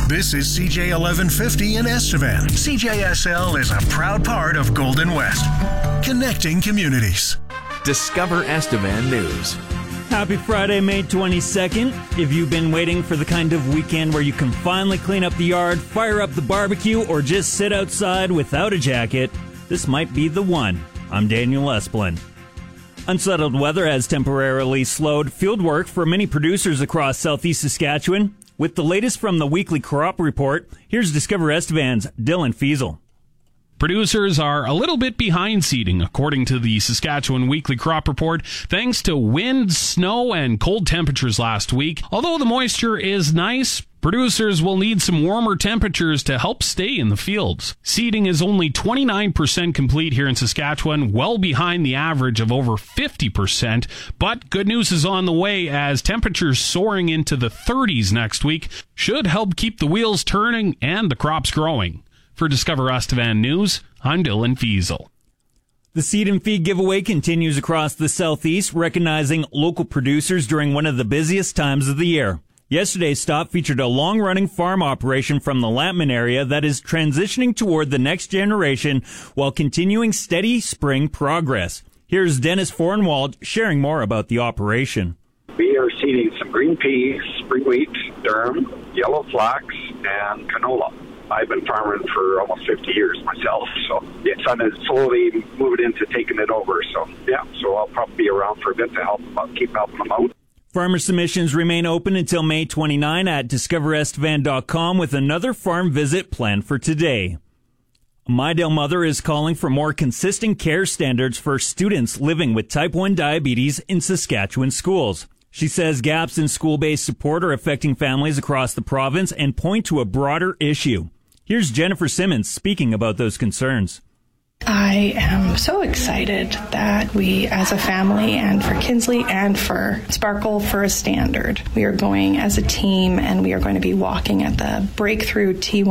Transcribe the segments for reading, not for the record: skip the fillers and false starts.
This is CJ 1150 in Estevan. CJSL is a proud part of Golden West, connecting communities. Discover Estevan News. Happy Friday, May 22nd. If you've been waiting for the kind of weekend where you can finally clean up the yard, fire up the barbecue, or just sit outside without a jacket, this might be the one. I'm Daniel Esplin. Unsettled weather has temporarily slowed field work for many producers across southeast Saskatchewan. With the latest from the weekly crop report, here's Discover Estevan's Dylan Fiesel. Producers are a little bit behind seeding, according to the Saskatchewan Weekly Crop Report, thanks to wind, snow, and cold temperatures last week. Although the moisture is nice, producers will need some warmer temperatures to help stay in the fields. Seeding is only 29% complete here in Saskatchewan, well behind the average of over 50%. But good news is on the way, as temperatures soaring into the 30s next week should help keep the wheels turning and the crops growing. For Discover Estevan News, I'm Dylan Fiesel. The Seed and Feed giveaway continues across the southeast, recognizing local producers during one of the busiest times of the year. Yesterday's stop featured a long-running farm operation from the Lampman area that is transitioning toward the next generation while continuing steady spring progress. Here's Dennis Fornwald sharing more about the operation. We are seeding some green peas, spring wheat, durum, yellow flax, and canola. I've been farming for almost 50 years myself, so the son is slowly moving into taking it over. So I'll probably be around for a bit to help keep helping them out. Farmer submissions remain open until May 29 at discoverestevan.com with another farm visit planned for today. A Mydale mother is calling for more consistent care standards for students living with type 1 diabetes in Saskatchewan schools. She says gaps in school-based support are affecting families across the province and point to a broader issue. Here's Jennifer Simmons speaking about those concerns. I am so excited that we as a family and for Kinsley and for Sparkle for a Standard, we are going as a team and we are going to be walking at the Breakthrough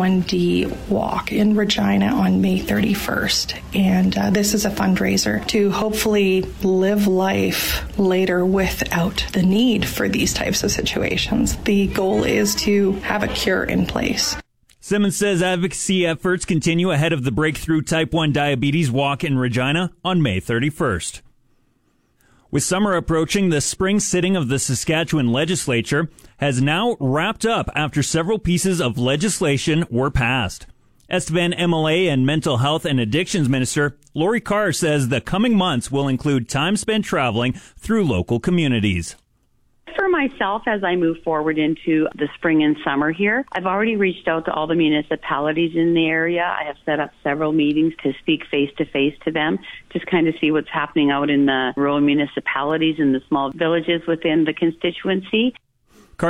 T1D Walk in Regina on May 31st. And this is a fundraiser to hopefully live life later without the need for these types of situations. The goal is to have a cure in place. Simmons says advocacy efforts continue ahead of the Breakthrough Type 1 Diabetes Walk in Regina on May 31st. With summer approaching, the spring sitting of the Saskatchewan legislature has now wrapped up after several pieces of legislation were passed. Estevan MLA and Mental Health and Addictions Minister Lori Carr says the coming months will include time spent traveling through local communities. For myself, as I move forward into the spring and summer here, I've already reached out to all the municipalities in the area. I have set up several meetings to speak face-to-face to them, just kind of see what's happening out in the rural municipalities and the small villages within the constituency.